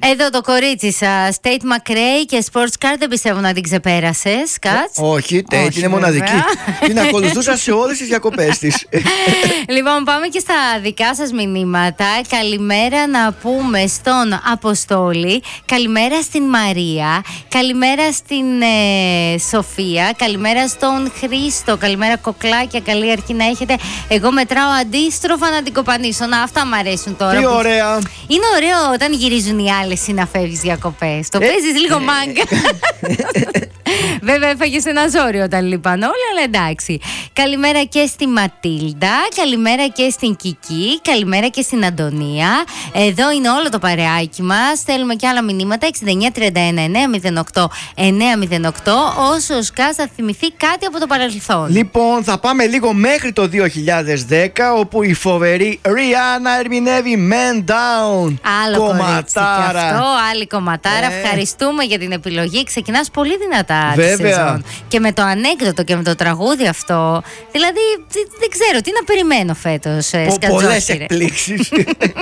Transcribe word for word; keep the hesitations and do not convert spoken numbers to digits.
Εδώ το κορίτσι σας, Tate McRae και Sports Car, δεν πιστεύω να την ξεπέρασες, Κάτς. Όχι, Tate είναι μοναδική. Την ακολουθούσα σε όλες τις διακοπές της. Λοιπόν, πάμε και στα δικά σας μηνύματα. Καλημέρα να πούμε στον Αποστόλη. Καλημέρα στην Μαρία. Καλημέρα στην ε, Σοφία. Καλημέρα στον Χρήστο. Καλημέρα κοκλάκια. Καλή αρχή να έχετε. Εγώ μετράω αντίστροφα να την κοπανίσω. Να, αυτά μου αρέσουν τώρα. Τι ωραία. Είναι ωραίο όταν γυρίζουν οι άλλες ή να φεύγεις διακοπές. Το ε, παίζεις λίγο ε, μάγκα. Βέβαια έφαγες ένα ζόρι όταν λείπαν όλα, αλλά εντάξει. Καλημέρα και στη Ματίλντα. Καλημέρα και στην Κική. Καλημέρα και στην Αντωνία. Εδώ είναι όλο το παρεάκι μας. Θέλουμε και άλλα μηνύματα. εξήντα εννιά τριάντα ένα εννιά μηδέν οκτώ εννιά μηδέν οκτώ. Όσο ο Σκάς θα θυμηθεί κάτι από το παρελθόν. Λοιπόν, θα πάμε λίγο μέχρι το δύο χιλιάδες δέκα, όπου η φοβερή Rihanna ερμηνεύει Man Down. Άλλο κομματάρα. Και αυτό, άλλη κομματάρα. Ε. Ευχαριστούμε για την επιλογή. Ξεκινάς πολύ δυνατά τη σεζόν. Και με το ανέκδοτο και με το τραγούδι αυτό. Δηλαδή, δεν ξέρω τι να περιμένω φέτος. Πολλές εκπλήξεις.